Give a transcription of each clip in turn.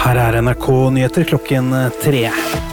Her er NRK Nyheter klokken 3.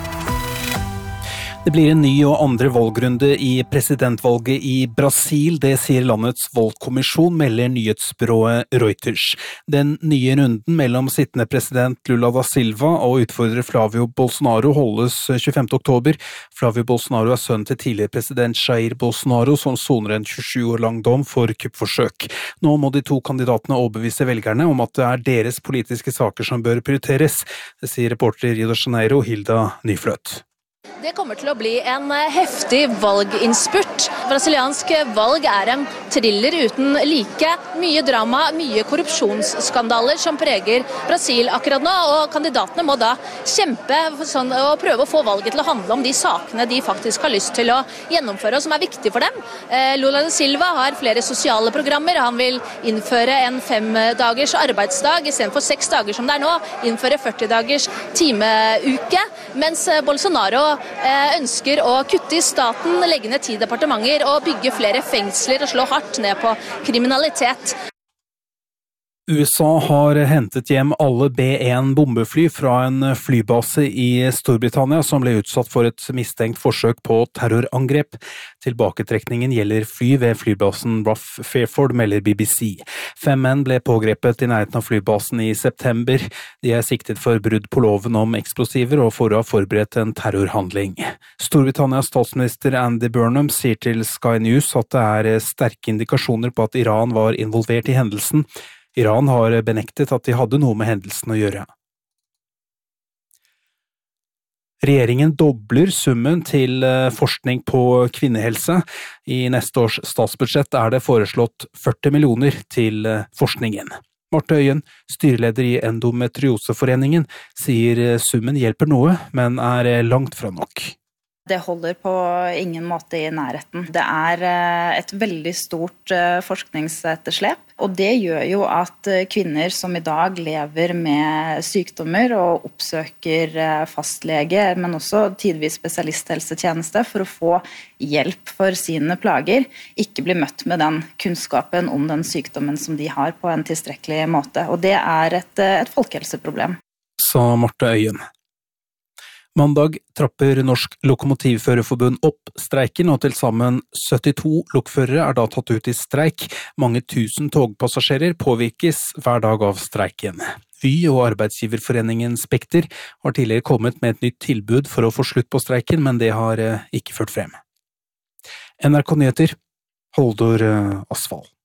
Det blir en ny og andre valgrunde i presidentvalget i Brasil, det sier landets valgkommisjon, melder nyhetsbyrået Reuters. Den nye runden mellom sittende president Lula da Silva og utfordrer Flávio Bolsonaro holdes 25. oktober. Flávio Bolsonaro er sønn til tidligere president Jair Bolsonaro, som soner en 27 år lang dom for kuppforsøk. Nå må de to kandidatene overbevise velgerne om at det er deres politiske saker som bør prioriteres, det sier reporter i Rio de Janeiro, Hilda Nyfløt. Det kommer til å bli en heftig valginnspurt. Brasiliansk valg er en thriller uten like. Mye drama, mye korrupsjonsskandaler som preger Brasil akkurat nå, og kandidatene må da kjempe og prøve å få valget til å handle om de sakene de faktisk har lyst til å gjennomføre, og som er viktige for dem. Lula da Silva har flere sosiale programmer. Han vil innføre en 5-dagers arbeidsdag i stedet for 6 dager som det er nå, innføre 40-dagers timeuke, mens Bolsonaro ønsker å kutte i staten, legge ned 10 departementer og bygge flere fengsler og slå hardt ned på kriminalitet. USA har hentet hjem alle B-1 bombefly fra en flybase i Storbritannia som ble utsatt for et mistenkt forsøk på terrorangrep. Tilbaketrekningen gjelder fly ved flybasen Rough Fairford, melder BBC. 5 menn ble pågrepet i nærheten av flybasen i september. De er siktet for brudd på loven om eksplosiver og for å ha forberedt en terrorhandling. Storbritannias statsminister Andy Burnham sier til Sky News at det er sterke indikasjoner på at Iran var involvert i hendelsen. Iran har benektet at de hadde noe med hendelsen å gjøre. Regjeringen dobler summen til forskning på kvinnehelse. I neste års statsbudsjett er det foreslått 40 millioner til forskningen. Marte Øyen, styreleder i Endometrioseforeningen, sier summen hjelper noe, men er langt fra nok. Det holder på ingen måte i nærheten. Det er et veldig stort forskningsetterslep, og det gjør jo at kvinner som i dag lever med sykdommer og oppsøker fastlege, men også tidvis spesialisthelsetjeneste for å få hjelp for sine plager, ikke blir møtt med den kunnskapen om den sykdommen som de har på en tilstrekkelig måte. Og det er et folkehelseproblem. Sa Marte Øyen. Mandag trapper Norsk Lokomotivførerforbund opp streiken, og til sammen 72 lokførere er da tatt ut i streik. Mange tusen togpassasjerer påvirkes hver dag av streiken. Vy og arbeidsgiverforeningen Spekter har tidligere kommet med et nytt tilbud for å få slutt på streiken, men det har ikke ført frem. NRK Nyheter, Holdor Asfald.